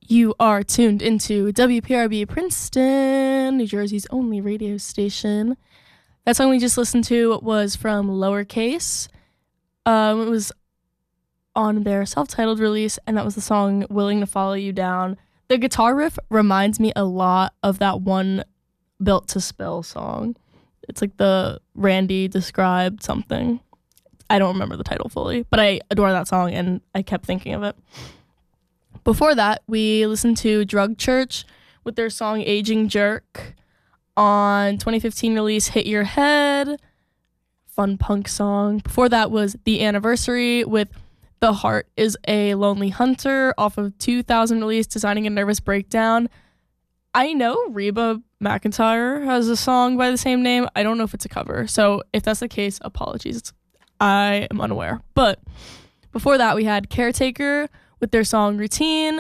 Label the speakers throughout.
Speaker 1: You are tuned into WPRB Princeton, New Jersey's only radio station. That song we just listened to was from Lowercase. It was on their self-titled release, and that was the song Willing to Follow You Down. The guitar riff reminds me a lot of that one Built to Spill song. It's like the Randy described something. I don't remember the title fully, but I adore that song, and I kept thinking of it. Before that, we listened to Drug Church with their song Aging Jerk on 2015 release Hit Your Head. Fun punk song. Before that was The Anniversary with The Heart is a Lonely Hunter off of 2000 release Designing a Nervous Breakdown. I know Reba McEntire has a song by the same name. I don't know if it's a cover. So if that's the case, apologies. I am unaware. But before that, we had Caretaker with their song Routine.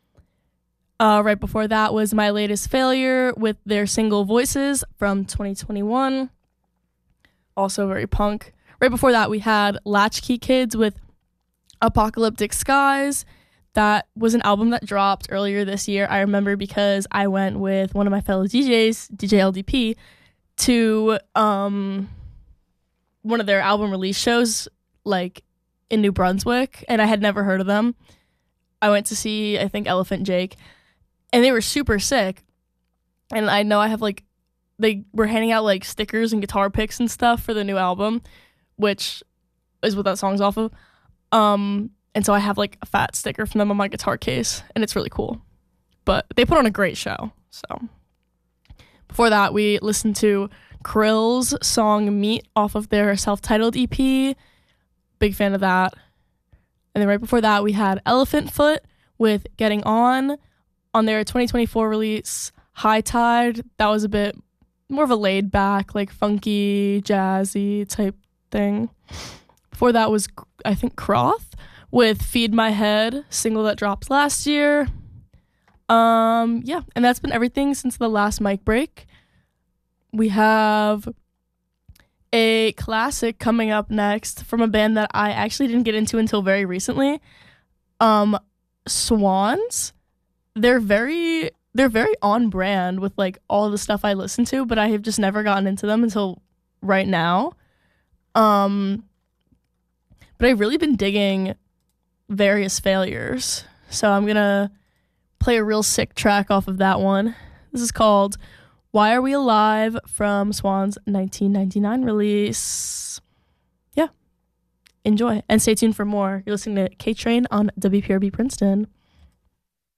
Speaker 1: Right before that was My Latest Failure with their single Voices from 2021. Also very punk. Right before that, we had Latchkey Kids with Apocalyptic Skies. That was an album that dropped earlier this year. I remember because I went with one of my fellow DJs, DJ LDP, to one of their album release shows, like in New Brunswick, and I had never heard of them. I went to see, I think, Elephant Jake, and they were super sick. And I know I have, like, they were handing out, like, stickers and guitar picks and stuff for the new album, which is what that song's off of. And so I have, like, a fat sticker from them on my guitar case, and it's really cool. But they put on a great show, so. Before that, we listened to Krill's song Meat off of their self-titled EP. Big fan of that. And then right before that, we had Elephant Foot with Getting On their 2024 release, High Tide. That was a bit more of a laid-back, like funky, jazzy type thing. Before that was, I think, Croth with Feed My Head, single that dropped last year. Yeah, and that's been everything since the last mic break. We have a classic coming up next from a band that I actually didn't get into until very recently. Swans. They're very on brand with like all the stuff I listen to, but I have just never gotten into them until right now. But I've really been digging Various Failures. So I'm gonna play a real sick track off of that one. This is called Why Are We Alive from Swans' 1999 release. Yeah, enjoy and stay tuned for more. You're listening to K-Train on WPRB Princeton.